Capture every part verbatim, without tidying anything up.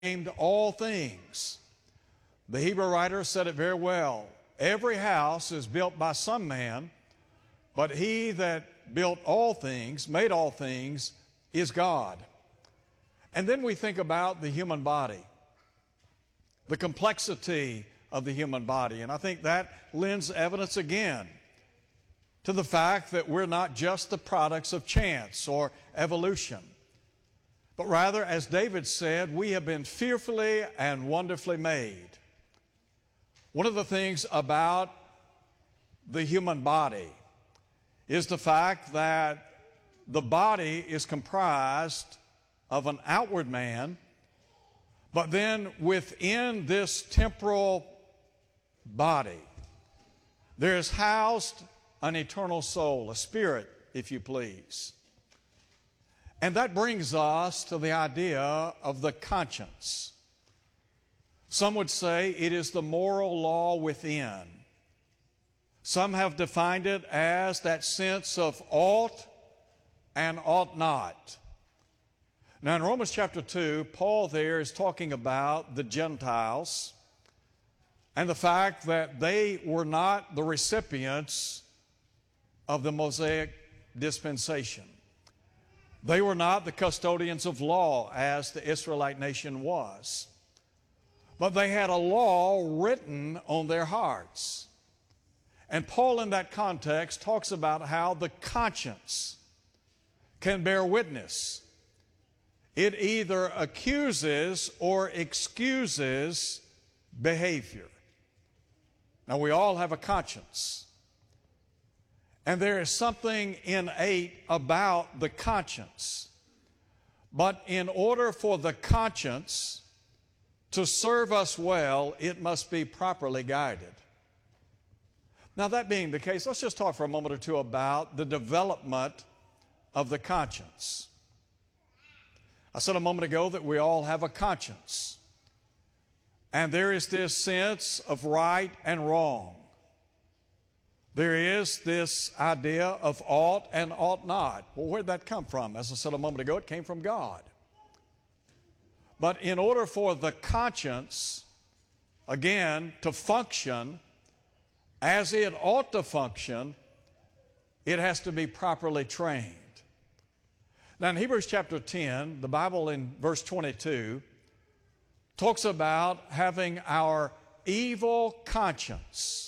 named all things. The Hebrew writer said it very well. Every house is built by some man, but he that built all things, made all things, is God. And then we think about the human body, the complexity of the human body. And I think that lends evidence again to the fact that we're not just the products of chance or evolution, but rather, as David said, we have been fearfully and wonderfully made. One of the things about the human body is the fact that the body is comprised of an outward man, but then within this temporal body, there is housed an eternal soul, a spirit, if you please. And that brings us to the idea of the conscience. Some would say it is the moral law within. Some have defined it as that sense of ought and ought not. Now in Romans chapter two, Paul there is talking about the Gentiles and the fact that they were not the recipients of the Mosaic dispensation. They were not the custodians of law as the Israelite nation was. But they had a law written on their hearts. And Paul in that context talks about how the conscience can bear witness. It either accuses or excuses behavior. Now we all have a conscience. And there is something innate about the conscience. But in order for the conscience to serve us well, it must be properly guided. Now that being the case, let's just talk for a moment or two about the development of the conscience. I said a moment ago that we all have a conscience. And there is this sense of right and wrong. There is this idea of ought and ought not. Well, where did that come from? As I said a moment ago, it came from God. But in order for the conscience, again, to function as it ought to function, it has to be properly trained. Now in Hebrews chapter ten, the Bible in verse twenty-two talks about having our evil conscience.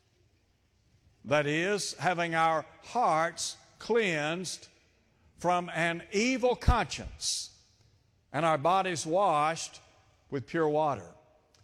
That is, having our hearts cleansed from an evil conscience and our bodies washed with pure water.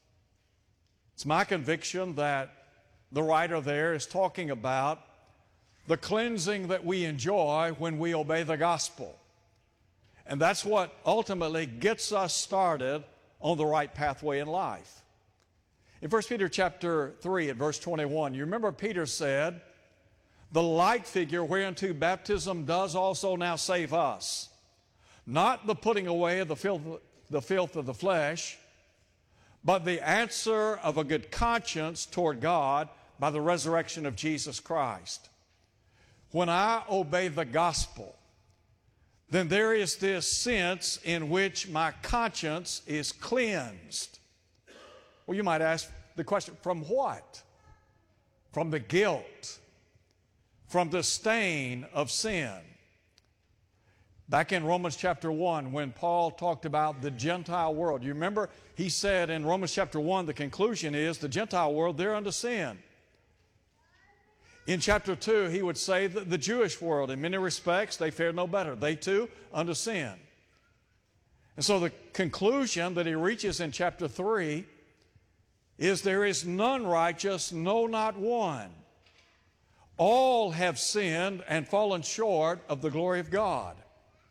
It's my conviction that the writer there is talking about the cleansing that we enjoy when we obey the gospel. And that's what ultimately gets us started on the right pathway in life. In First Peter chapter three at verse twenty-one, you remember Peter said, the like figure whereunto baptism does also now save us, not the putting away of the filth, the filth of the flesh, but the answer of a good conscience toward God by the resurrection of Jesus Christ. When I obey the gospel, then there is this sense in which my conscience is cleansed. Well, you might ask the question, from what? From the guilt, from the stain of sin. Back in Romans chapter one, when Paul talked about the Gentile world, you remember he said in Romans chapter one, the conclusion is the Gentile world, they're under sin. In chapter two, he would say that the Jewish world, in many respects, they fared no better. They too, under sin. And so the conclusion that he reaches in chapter three is there is none righteous, no, not one. All have sinned and fallen short of the glory of God.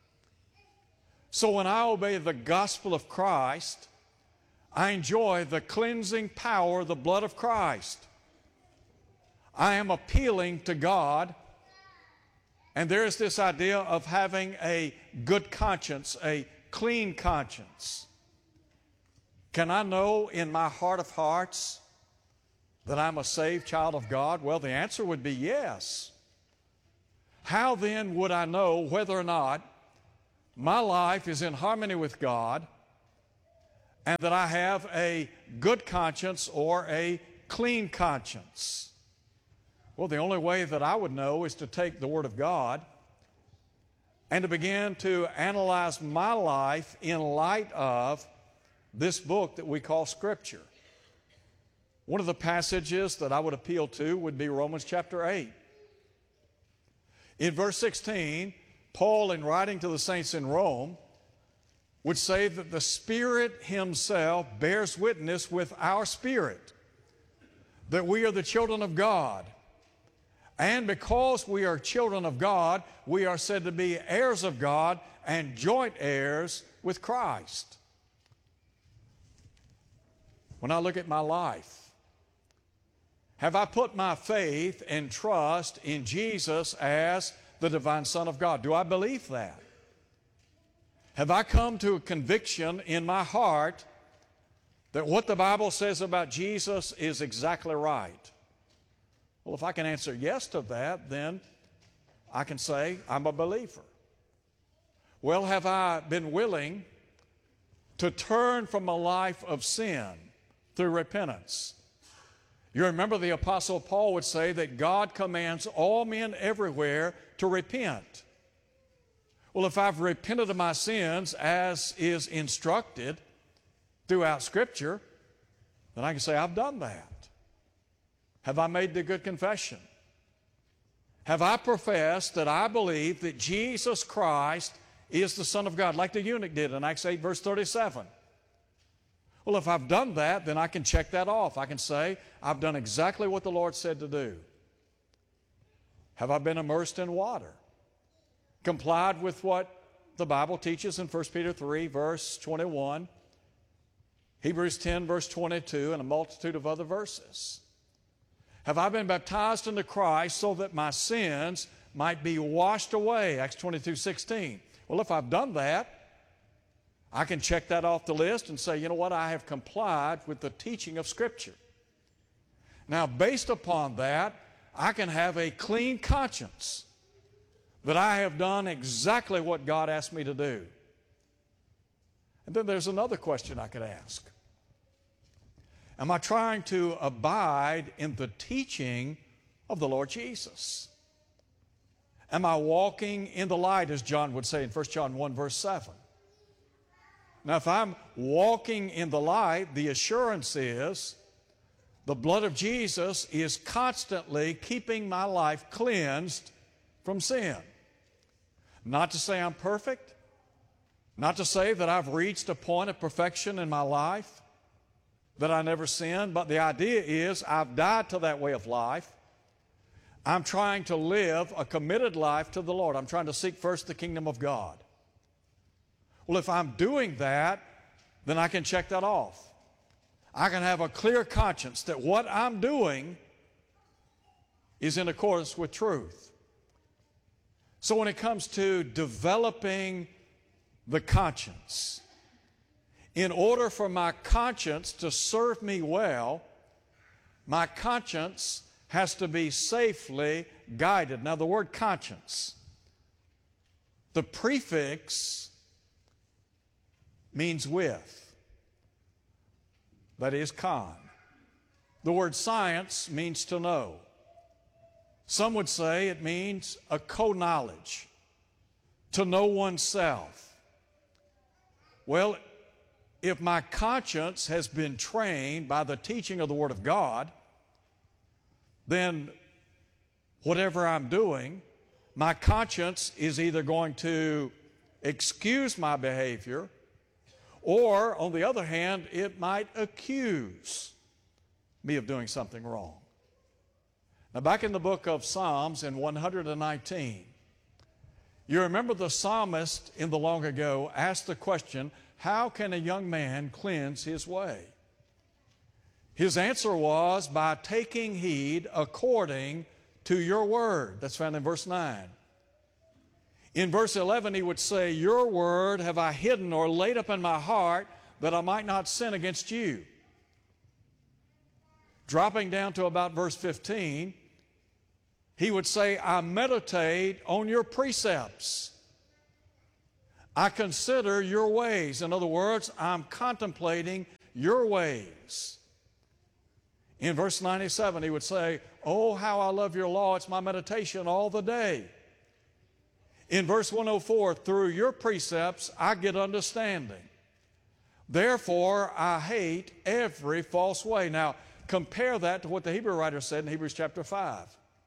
So when I obey the gospel of Christ, I enjoy the cleansing power of the blood of Christ. I am appealing to God, and there is this idea of having a good conscience, a clean conscience. Can I know in my heart of hearts that I'm a saved child of God? Well, the answer would be yes. How then would I know whether or not my life is in harmony with God and that I have a good conscience or a clean conscience? Well, the only way that I would know is to take the Word of God and to begin to analyze my life in light of this book that we call Scripture. One of the passages that I would appeal to would be Romans chapter eight. In verse sixteen, Paul, in writing to the saints in Rome, would say that the Spirit Himself bears witness with our spirit that we are the children of God. And because we are children of God, we are said to be heirs of God and joint heirs with Christ. When I look at my life, have I put my faith and trust in Jesus as the divine Son of God? Do I believe that? Have I come to a conviction in my heart that what the Bible says about Jesus is exactly right? Well, if I can answer yes to that, then I can say I'm a believer. Well, have I been willing to turn from a life of sin through repentance? You remember the Apostle Paul would say that God commands all men everywhere to repent. Well, if I've repented of my sins as is instructed throughout Scripture, then I can say I've done that. Have I made the good confession? Have I professed that I believe that Jesus Christ is the Son of God, like the eunuch did in Acts eight, verse thirty-seven? Well, if I've done that, then I can check that off. I can say, I've done exactly what the Lord said to do. Have I been immersed in water? Complied with what the Bible teaches in First Peter three, verse twenty-one, Hebrews ten, verse twenty-two, and a multitude of other verses? Have I been baptized into Christ so that my sins might be washed away? Acts twenty-two, sixteen. Well, if I've done that, I can check that off the list and say, you know what, I have complied with the teaching of Scripture. Now, based upon that, I can have a clean conscience that I have done exactly what God asked me to do. And then there's another question I could ask. Am I trying to abide in the teaching of the Lord Jesus? Am I walking in the light, as John would say in First John one, verse seven? Now, if I'm walking in the light, the assurance is the blood of Jesus is constantly keeping my life cleansed from sin. Not to say I'm perfect, not to say that I've reached a point of perfection in my life, that I never sin, but the idea is I've died to that way of life. I'm trying to live a committed life to the Lord. I'm trying to seek first the kingdom of God. Well, if I'm doing that, then I can check that off. I can have a clear conscience that what I'm doing is in accordance with truth. So when it comes to developing the conscience, in order for my conscience to serve me well, my conscience has to be safely guided. Now, the word conscience, the prefix means with. That is con. The word science means to know. Some would say it means a co-knowledge, to know oneself. Well, if my conscience has been trained by the teaching of the Word of God, then whatever I'm doing, my conscience is either going to excuse my behavior, or, on the other hand, it might accuse me of doing something wrong. Now, back in the book of Psalms in one hundred nineteen, you remember the psalmist in the long ago asked the question, how can a young man cleanse his way? His answer was, by taking heed according to your word. That's found in verse nine. In verse eleven, he would say, your word have I hidden or laid up in my heart that I might not sin against you. Dropping down to about verse fifteen, he would say, I meditate on your precepts. I consider your ways. In other words, I'm contemplating your ways. In verse ninety-seven, he would say, oh, how I love your law. It's my meditation all the day. In verse one oh four, through your precepts I get understanding. Therefore, I hate every false way. Now, compare that to what the Hebrew writer said in Hebrews chapter five.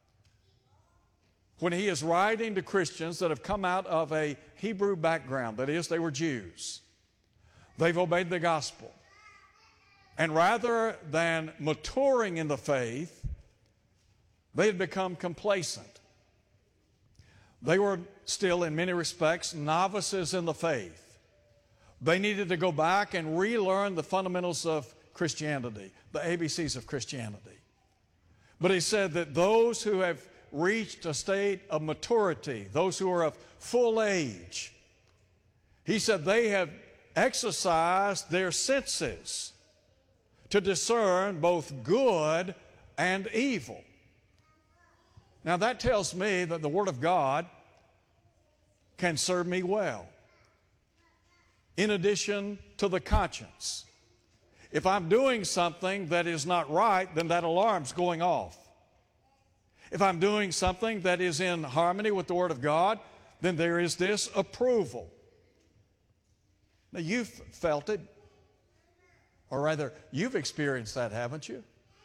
When he is writing to Christians that have come out of a Hebrew background, that is, they were Jews. They've obeyed the gospel. And rather than maturing in the faith, they had become complacent. They were still, in many respects, novices in the faith. They needed to go back and relearn the fundamentals of Christianity, the A B Cs of Christianity. But he said that those who have reached a state of maturity, those who are of full age, he said they have exercised their senses to discern both good and evil. Now that tells me that the Word of God can serve me well. In addition to the conscience. If I'm doing something that is not right, then that alarm's going off. If I'm doing something that is in harmony with the Word of God, then there is this approval. Now you've felt it, or rather, you've experienced that, haven't you?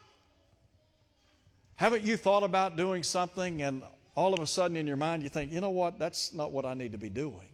Haven't you thought about doing something and all of a sudden in your mind you think, you know what, that's not what I need to be doing.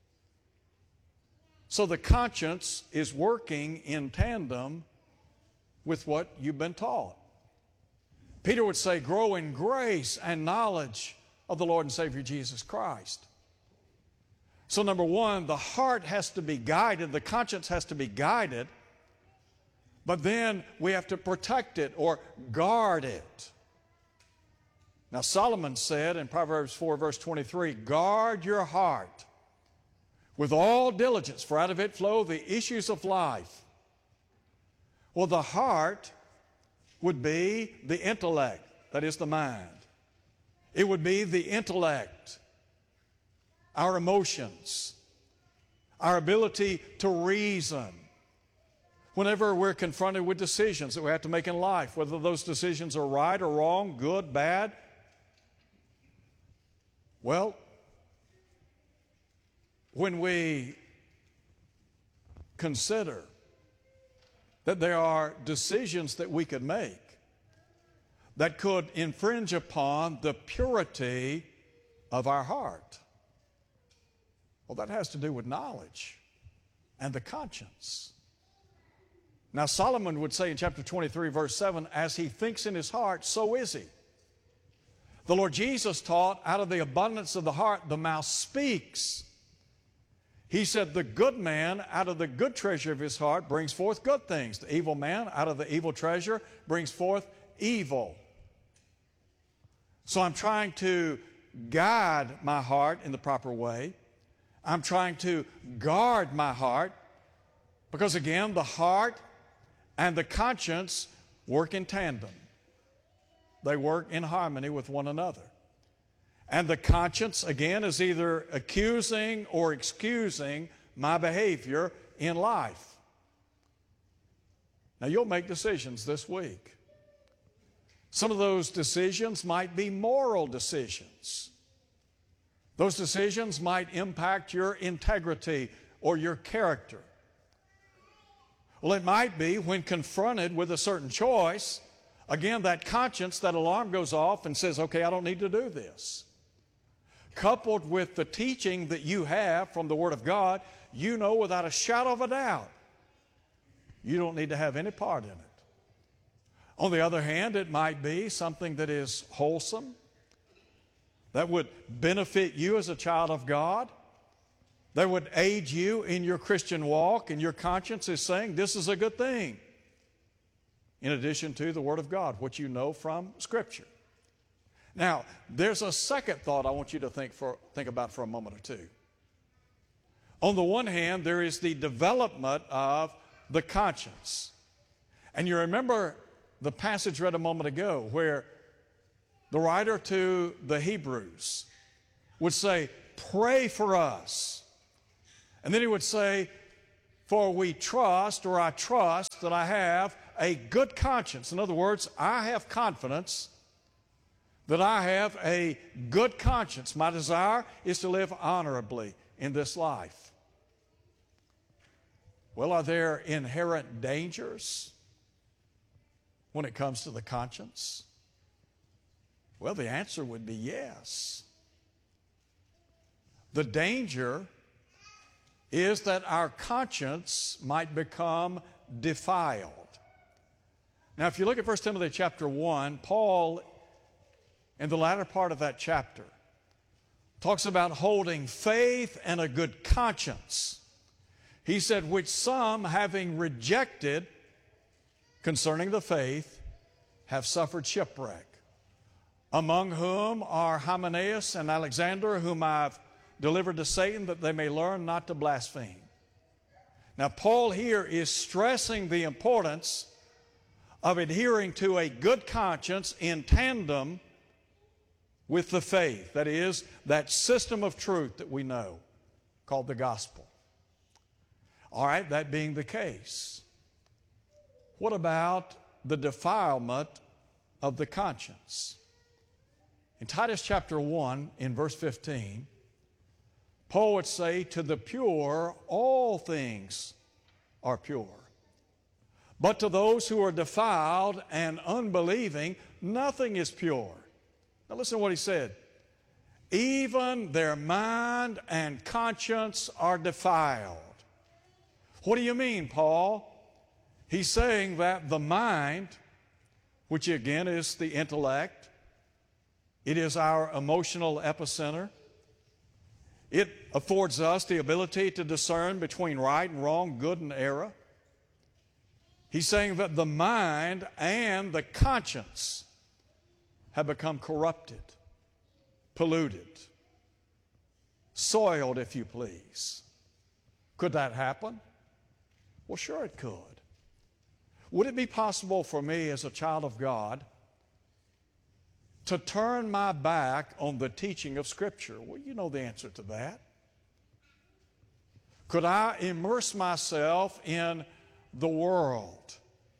So the conscience is working in tandem with what you've been taught. Peter would say, grow in grace and knowledge of the Lord and Savior Jesus Christ. So number one, the heart has to be guided, the conscience has to be guided, but then we have to protect it or guard it. Now Solomon said in Proverbs four verse twenty-three, guard your heart with all diligence, for out of it flow the issues of life. Well, the heart would be the intellect, that is the mind. It would be the intellect, our emotions, our ability to reason. Whenever we're confronted with decisions that we have to make in life, whether those decisions are right or wrong, good, bad, well, when we consider that there are decisions that we could make that could infringe upon the purity of our heart, well, that has to do with knowledge and the conscience. Now, Solomon would say in chapter twenty-three, verse seven, as he thinks in his heart, so is he. The Lord Jesus taught, out of the abundance of the heart, the mouth speaks. He said, the good man out of the good treasure of his heart brings forth good things. The evil man out of the evil treasure brings forth evil. So I'm trying to guide my heart in the proper way. I'm trying to guard my heart because, again, the heart and the conscience work in tandem. They work in harmony with one another. And the conscience, again, is either accusing or excusing my behavior in life. Now, you'll make decisions this week. Some of those decisions might be moral decisions. Those decisions might impact your integrity or your character. Well, it might be when confronted with a certain choice, again, that conscience, that alarm goes off and says, okay, I don't need to do this. Coupled with the teaching that you have from the Word of God, you know without a shadow of a doubt, you don't need to have any part in it. On the other hand, it might be something that is wholesome, that would benefit you as a child of God, that would aid you in your Christian walk, and your conscience is saying this is a good thing, in addition to the Word of God, what you know from Scripture. Now, there's a second thought I want you to think, for, think about for a moment or two. On the one hand, there is the development of the conscience. And you remember the passage read a moment ago where the writer to the Hebrews would say, pray for us And then he would say, for we trust, or I trust that I have a good conscience. In other words, I have confidence that I have a good conscience. My desire is to live honorably in this life. Well, are there inherent dangers when it comes to the conscience? Well, the answer would be yes. The danger is that our conscience might become defiled. Now, if you look at First Timothy chapter one, Paul, in the latter part of that chapter, talks about holding faith and a good conscience. He said, which some, having rejected concerning the faith, have suffered shipwreck, among whom are Hymenaeus and Alexander, whom I've delivered to Satan, that they may learn not to blaspheme. Now, Paul here is stressing the importance of adhering to a good conscience in tandem with the faith. That is, that system of truth that we know, called the gospel. All right, that being the case, what about the defilement of the conscience? In Titus chapter one, in verse fifteen, Paul would say, to the pure, all things are pure. But to those who are defiled and unbelieving, nothing is pure. Now listen to what he said. Even their mind and conscience are defiled. What do you mean, Paul? He's saying that the mind, which again is the intellect, it is our emotional epicenter. It affords us the ability to discern between right and wrong, good and error. He's saying that the mind and the conscience have become corrupted, polluted, soiled, if you please. Could that happen? Well, sure it could. Would it be possible for me as a child of God to turn my back on the teaching of Scripture? Well, you know the answer to that. Could I immerse myself in the world,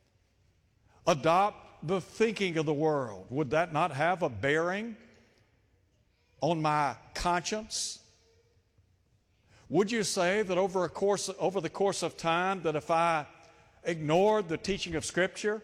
adopt the thinking of the world? Would that not have a bearing on my conscience? Would you say that over a course, over the course of time, that if I ignored the teaching of Scripture,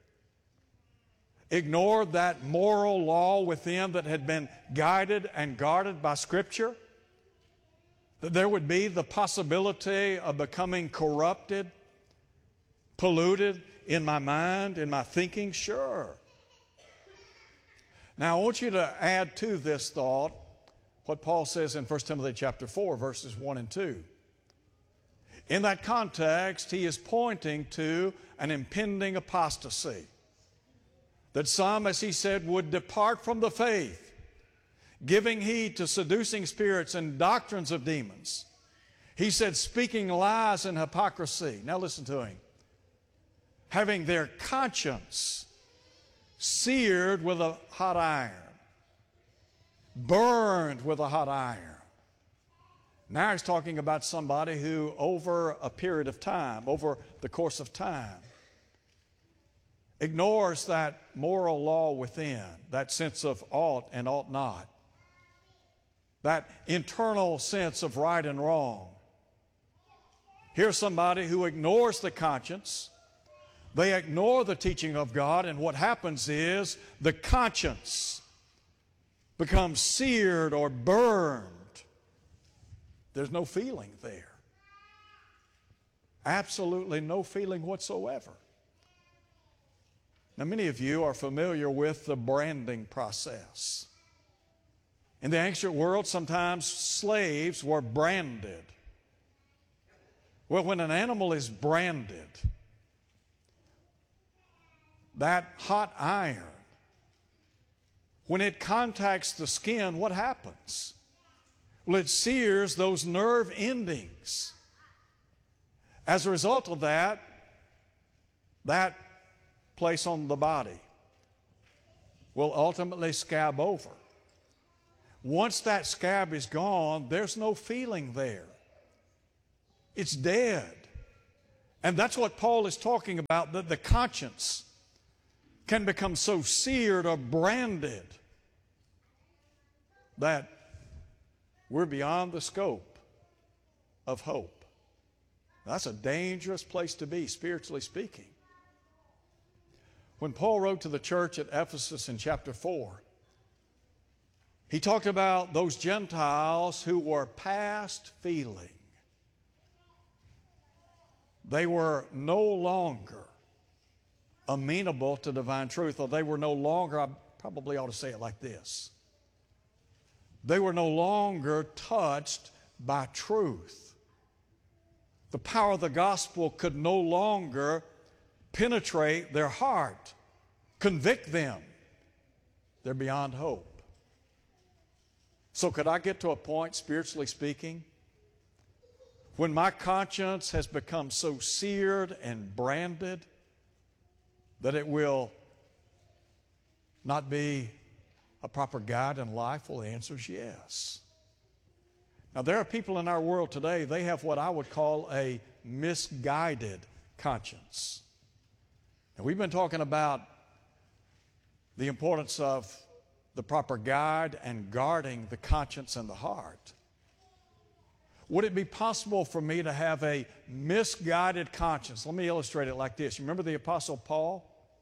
ignored that moral law within that had been guided and guarded by Scripture, that there would be the possibility of becoming corrupted, polluted in my mind, in my thinking? Sure. Now I want you to add to this thought what Paul says in First Timothy chapter four, verses one and two. In that context, he is pointing to an impending apostasy. That some, as he said, would depart from the faith, giving heed to seducing spirits and doctrines of demons. He said, speaking lies and hypocrisy. Now listen to him. Having their conscience seared with a hot iron, burned with a hot iron. Now he's talking about somebody who over a period of time, over the course of time, ignores that moral law within, that sense of ought and ought not, that internal sense of right and wrong. Here's somebody who ignores the conscience. They ignore the teaching of God, and what happens is the conscience becomes seared or burned. There's no feeling there. Absolutely no feeling whatsoever. Now, many of you are familiar with the branding process. In the ancient world, sometimes slaves were branded. Well, when an animal is branded, that hot iron, when it contacts the skin, what happens? Well, it sears those nerve endings. As a result of that, that place on the body will ultimately scab over. Once that scab is gone, there's no feeling there. It's dead. And that's what Paul is talking about, that the conscience can become so seared or branded that we're beyond the scope of hope. That's a dangerous place to be, spiritually speaking. When Paul wrote to the church at Ephesus in chapter four, he talked about those Gentiles who were past feeling. They were no longer amenable to divine truth, or they were no longer, I probably ought to say it like this, they were no longer touched by truth. The power of the gospel could no longer penetrate their heart, convict them. They're beyond hope. So could I get to a point, spiritually speaking, when my conscience has become so seared and branded that it will not be a proper guide in life? Well, the answer is yes. Now, there are people in our world today, they have what I would call a misguided conscience. And we've been talking about the importance of the proper guide and guarding the conscience and the heart. Would it be possible for me to have a misguided conscience? Let me illustrate it like this. You remember the Apostle Paul?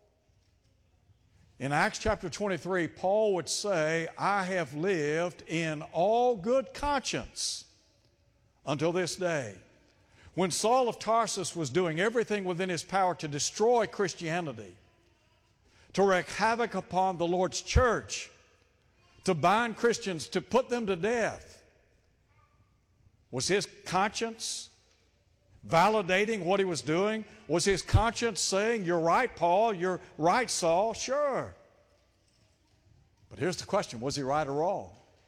In Acts chapter twenty-three, Paul would say, I have lived in all good conscience until this day. When Saul of Tarsus was doing everything within his power to destroy Christianity, to wreak havoc upon the Lord's church, to bind Christians, to put them to death, was his conscience validating what he was doing? Was his conscience saying, you're right, Paul, you're right, Saul? Sure. But here's the question, was he right or wrong?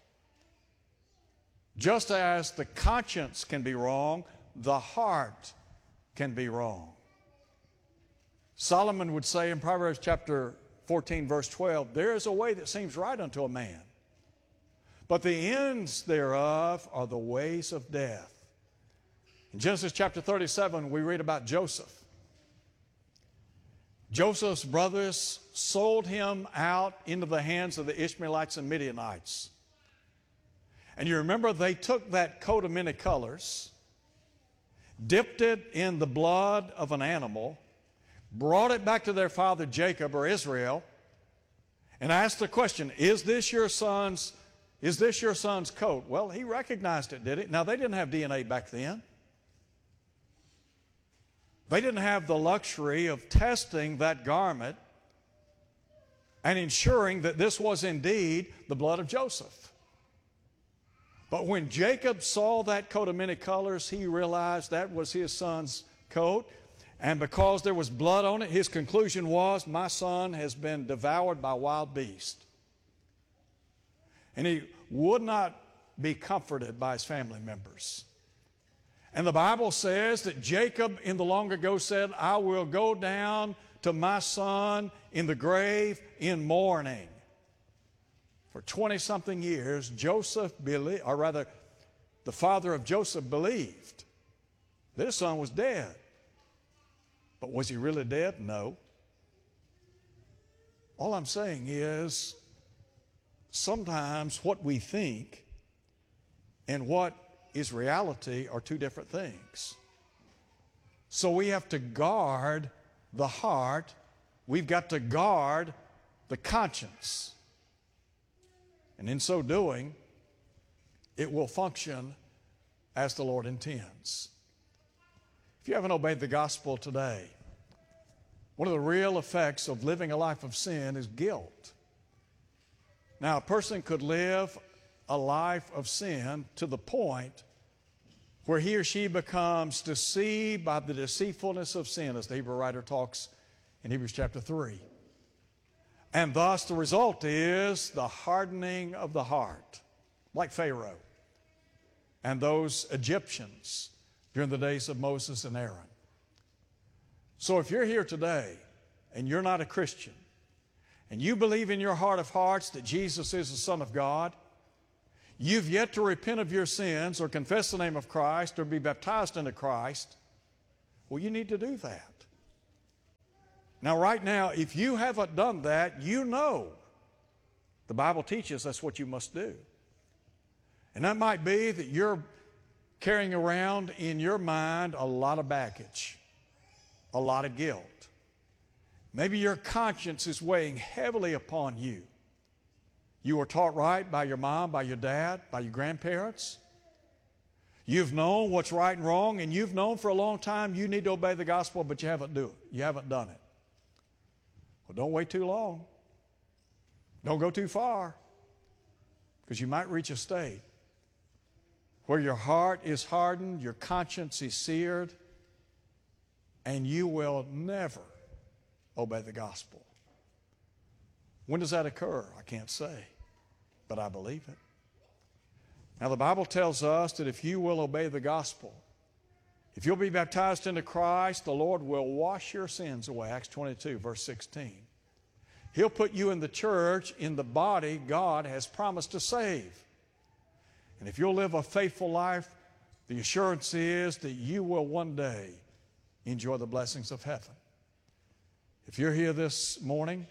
Just as the conscience can be wrong, the heart can be wrong. Solomon would say in Proverbs chapter fourteen, verse twelve, there is a way that seems right unto a man, but the ends thereof are the ways of death. In Genesis chapter thirty-seven, we read about Joseph. Joseph's brothers sold him out into the hands of the Ishmaelites and Midianites. And you remember they took that coat of many colors, dipped it in the blood of an animal, brought it back to their father Jacob or Israel, and asked the question, is this your son's Is this your son's coat? Well, he recognized it, did he? Now, they didn't have D N A back then. They didn't have the luxury of testing that garment and ensuring that this was indeed the blood of Joseph. But when Jacob saw that coat of many colors, he realized that was his son's coat. And because there was blood on it, his conclusion was, my son has been devoured by wild beasts. And he would not be comforted by his family members. And the Bible says that Jacob in the long ago said, I will go down to my son in the grave in mourning. For twenty-something years, Joseph believed, or rather, the father of Joseph believed that his son was dead. But was he really dead? No. All I'm saying is, sometimes what we think and what is reality are two different things. So we have to guard the heart. We've got to guard the conscience. And in so doing, it will function as the Lord intends. If you haven't obeyed the gospel today, one of the real effects of living a life of sin is guilt. Now, a person could live a life of sin to the point where he or she becomes deceived by the deceitfulness of sin, as the Hebrew writer talks in Hebrews chapter three. And thus the result is the hardening of the heart, like Pharaoh and those Egyptians during the days of Moses and Aaron. So if you're here today and you're not a Christian, and you believe in your heart of hearts that Jesus is the Son of God, You've yet to repent of your sins or confess the name of Christ or be baptized into Christ. Well, you need to do that. Now, right now, if you haven't done that, you know the Bible teaches that's what you must do. And that might be that you're carrying around in your mind a lot of baggage, a lot of guilt. Maybe your conscience is weighing heavily upon you. You were taught right by your mom, by your dad, by your grandparents. You've known what's right and wrong, and you've known for a long time you need to obey the gospel, but you haven't do it. You haven't done it. Well, don't wait too long. Don't go too far, because you might reach a state where your heart is hardened, your conscience is seared, and you will never obey the gospel. When does that occur? I can't say, but I believe it. Now, the Bible tells us that if you will obey the gospel, if you'll be baptized into Christ, the Lord will wash your sins away. Acts twenty-two, verse sixteen. He'll put you in the church, in the body God has promised to save. And if you'll live a faithful life, the assurance is that you will one day enjoy the blessings of heaven. If you're here this morning,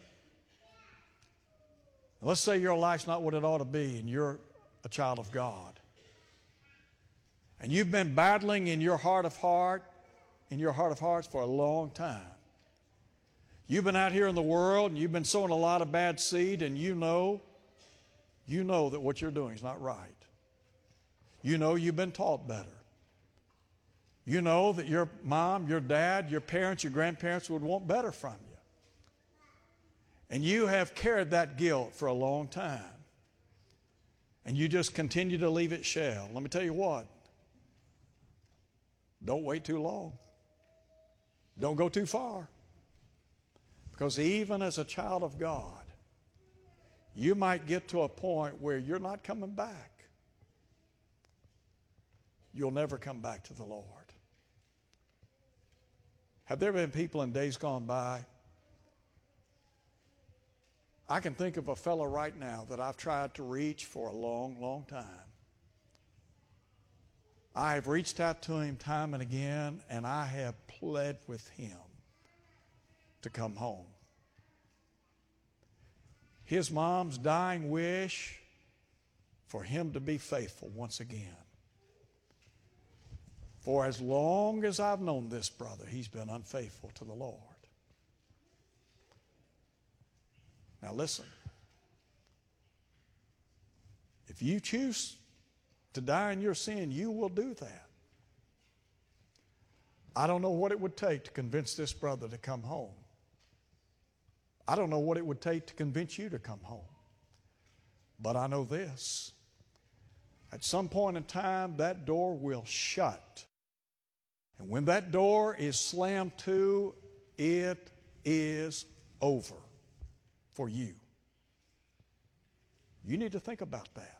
let's say your life's not what it ought to be and you're a child of God, and you've been battling in your heart of heart, in your heart of hearts for a long time. You've been out here in the world and you've been sowing a lot of bad seed, and you know, you know that what you're doing is not right. You know you've been taught better. You know that your mom, your dad, your parents, your grandparents would want better from you. And you have carried that guilt for a long time. And you just continue to leave it shell. Let me tell you what. Don't wait too long. Don't go too far. Because even as a child of God, you might get to a point where you're not coming back. You'll never come back to the Lord. Have there been people in days gone by? I can think of a fellow right now that I've tried to reach for a long, long time. I have reached out to him time and again, and I have pled with him to come home. His mom's dying wish for him to be faithful once again. For as long as I've known this brother, he's been unfaithful to the Lord. Now listen, if you choose to die in your sin, you will do that. I don't know what it would take to convince this brother to come home. I don't know what it would take to convince you to come home. But I know this. At some point in time, that door will shut. And when that door is slammed to, it is over for you. You need to think about that.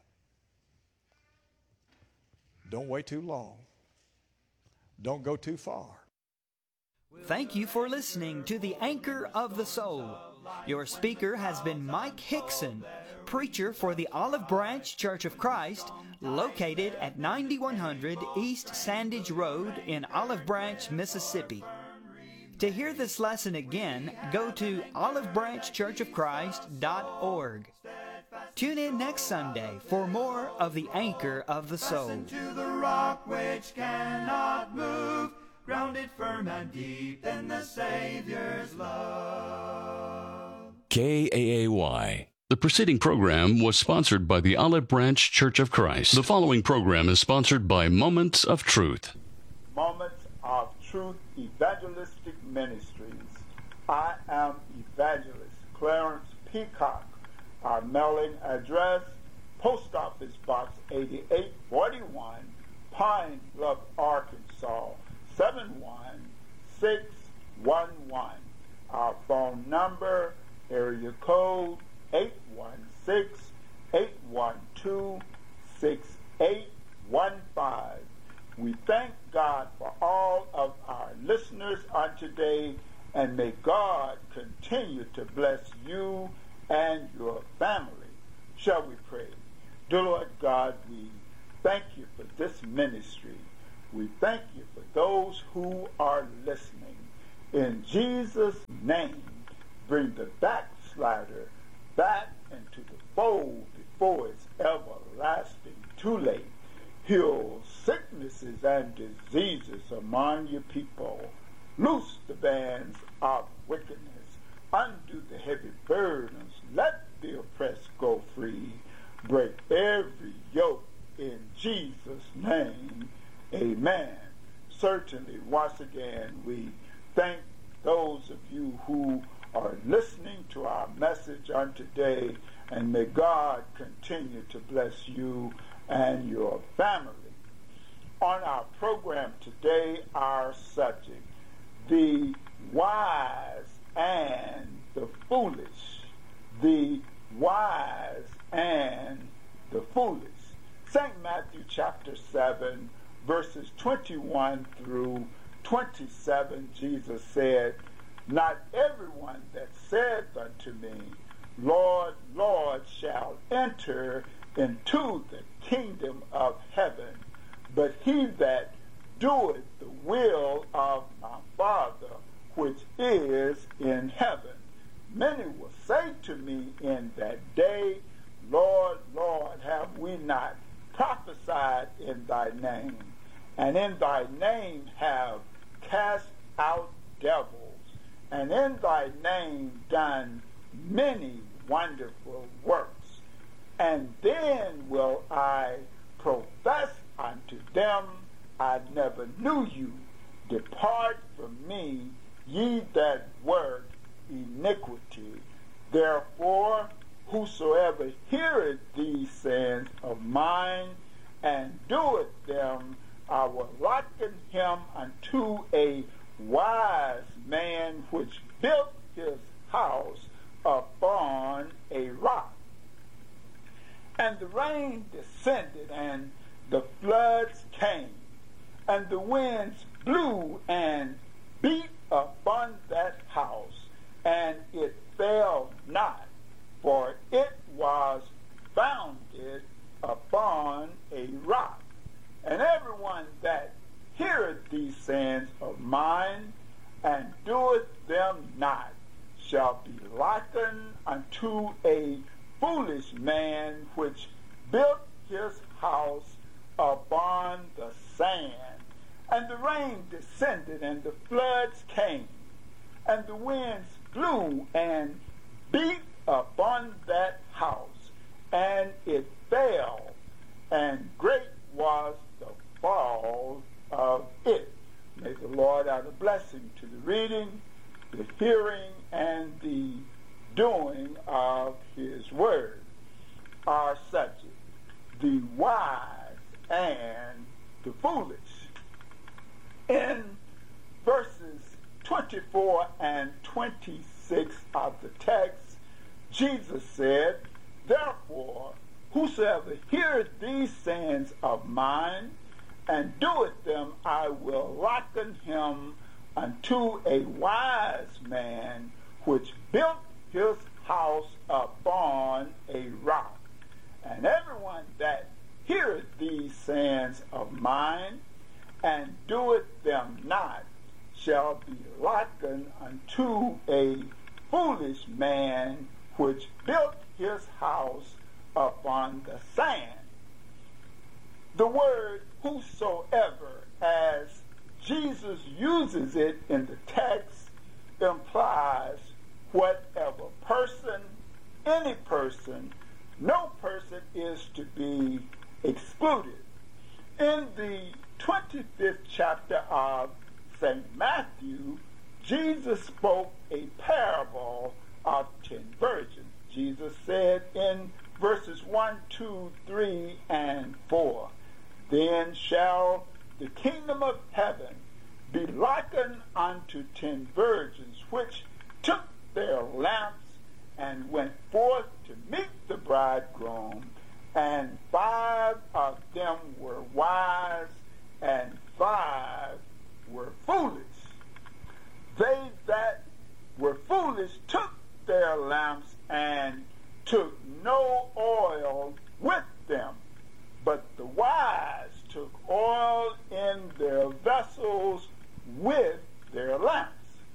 Don't wait too long. Don't go too far. Thank you for listening to The Anchor of the Soul. Your speaker has been Mike Hickson, preacher for the Olive Branch Church of Christ, located at ninety-one hundred East Sandage Road in Olive Branch, Mississippi. To hear this lesson again, go to olive branch church of christ dot org. Tune in next Sunday for more of The Anchor of the Soul. Fasten to the rock which cannot move, grounded firm and deep in the Savior's love. K A A Y. The preceding program was sponsored by the Olive Branch Church of Christ. The following program is sponsored by Moments of Truth. Moments of Truth Evangelistic Ministries. I am Evangelist Clarence Peacock. Our mailing address, Post Office Box eighty-eight forty-one, Pine Bluff, Arkansas, seven one six one one. Our phone number, area code eight one six, eight one two, six eight one five. We thank God for all of our listeners on today, and may God continue to bless you and your family. Shall we pray? Dear Lord God, we thank you for this ministry. We thank you for those who are listening. In Jesus' name, bring the backslider back into the fold before it's everlasting too late. Heal sicknesses and diseases among your people. Loose the bands of wickedness. Undo the heavy burdens. Let the oppressed go free. Break every yoke in Jesus' name. Amen. Certainly, once again, we thank those of you who are listening to our message on today, and may God continue to bless you and your family. On our program today, our subject, the wise and the foolish. The wise and the foolish. Saint Matthew chapter seven, verses twenty-one through twenty-seven, Jesus said, "Not everyone that saith unto me, Lord, Lord, shall enter into the kingdom of heaven, but he that doeth the will of my Father which is in heaven. Many will say to me in that day, Lord, Lord, have we not prophesied in thy name, and in thy name have cast out devils, and in thy name done many wonderful works? And then will I profess unto them, I never knew you. Depart from me, ye that work iniquity. Therefore, whosoever heareth these sayings of mine and doeth them, I will liken him unto a wise man which built his house upon a rock. And the rain descended, and the floods came, and the winds blew and beat upon that house, and it fell not, for it was founded upon a rock. And everyone that heareth these sayings of mine and doeth them not shall be likened unto a foolish man which built his house upon the sand. And the rain descended, and the floods came, and the winds blew and beat upon that house, and it fell, and great was the fall of it. May the Lord add a blessing to the reading, the hearing, and the doing of his word. Our subject, the wise and the foolish. In verses twenty-four and twenty-six of the text, Jesus said, Therefore, whosoever heareth these sayings of mine and doeth them, I will liken him unto a wise man which built his house upon a rock. And everyone that heareth these sayings of mine and doeth them not shall be likened unto a foolish man which built his house upon the sand. The word whosoever, as Jesus uses it in the text, implies whatever person, any person, no person is to be excluded. In the twenty-fifth chapter of Saint Matthew, Jesus spoke a parable of ten virgins. Jesus said in verses one, two, three, and four, Then shall the kingdom of heaven be likened unto ten virgins, which took their lamps and went forth to meet the bridegroom. And five of them were wise, and five were foolish. They that were foolish took their lamps and took no oil with them. oil in their vessels with their lamps.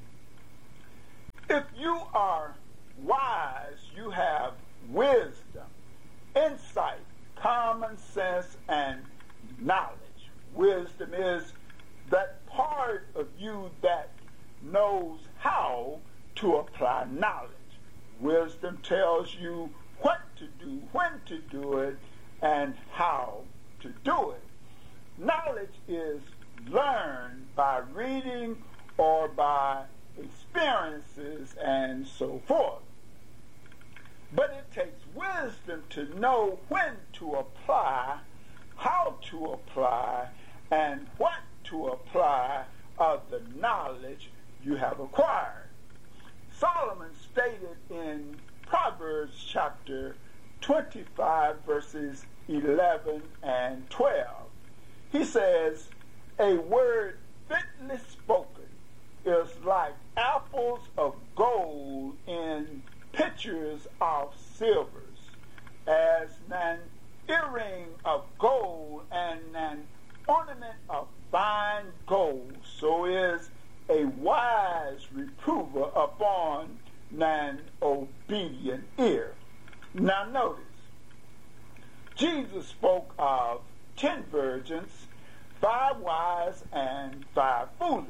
If you are wise, you have wisdom, insight, common sense, and knowledge. Wisdom is that part of you that knows how to apply knowledge. Wisdom tells you what to do, when to do it, and how to do it. Knowledge is learned by reading or by experiences and so forth. But it takes wisdom to know when to apply, how to apply, and what to apply of the knowledge you have acquired. Solomon stated in Proverbs chapter twenty-five, verses eleven and twelve. He says, "A word fitly spoken is like apples of gold in pitchers of silvers, as an earring of gold and an ornament of fine gold, so is a wise reprover upon an obedient ear." Now notice, Jesus spoke of ten virgins, five wise and five foolish.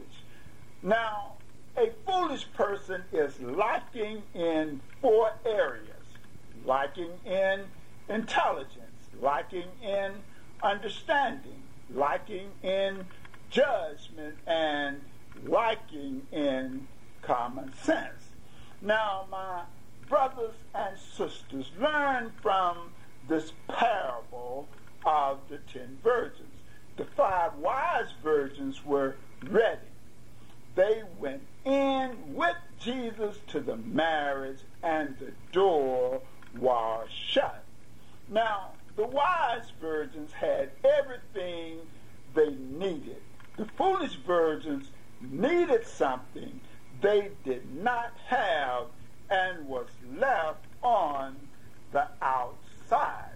Now, a foolish person is lacking in four areas: lacking in intelligence, lacking in understanding, lacking in judgment, and lacking in common sense. Now, my brothers and sisters, learn from this parable of the ten virgins. The five wise virgins were ready. They went in with Jesus to the marriage, and the door was shut. Now, the wise virgins had everything they needed. The foolish virgins needed something they did not have and was left on the outside.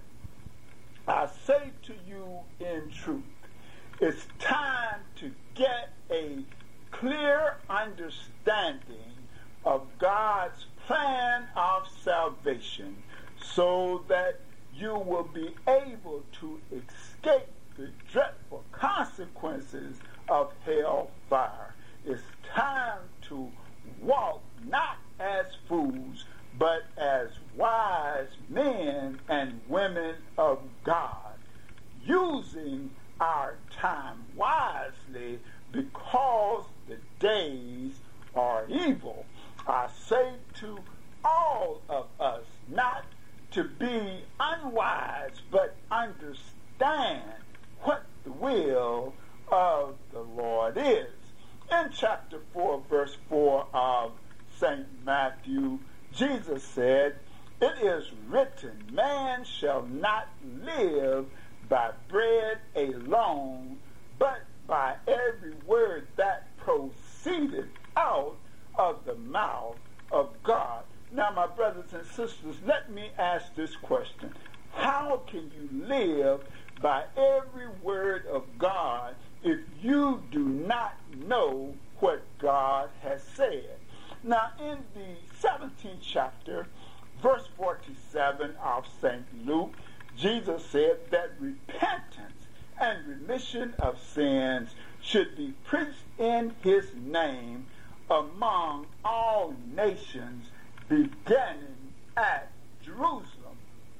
I say to you in truth, it's time to get a clear understanding of God's plan of salvation so that you will be able to escape the dreadful consequences of hellfire. It's time to walk not as fools, but as wise men and women of God, using our time wisely because the days are evil. I say to all of us not to be unwise, but understand what the will of the Lord is. In chapter four, verse four of Saint Matthew, Jesus said, "It is written, man shall not live by bread alone, but by every word that proceeded out of the mouth of God." Now, my brothers and sisters, let me ask this question. How can you live by every word of God if you do not know what God has said? Now, in the seventeenth chapter, verse forty-seven of Saint Luke, Jesus said that repentance and remission of sins should be preached in his name among all nations, beginning at Jerusalem.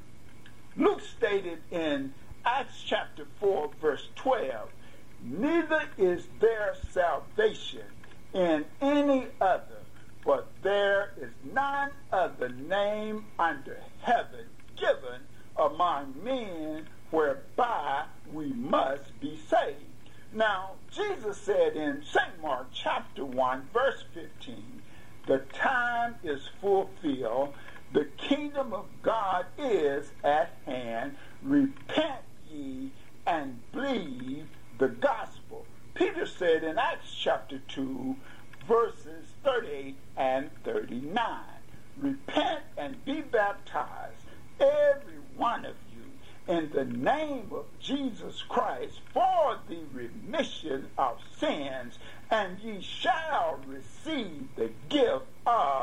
Luke stated in Acts chapter four, verse twelve, "Neither is there salvation in any other, for there is none other name under heaven given among men whereby we must be saved." Now, Jesus said in Saint Mark chapter one, verse fifteen, "The time is fulfilled, the kingdom of God is at hand, repent ye and believe the gospel." Peter said in Acts chapter two, verses thirty-eight and thirty-nine, "Repent and be baptized, every one of you, in the name of Jesus Christ for the remission of sins, and ye shall receive the gift of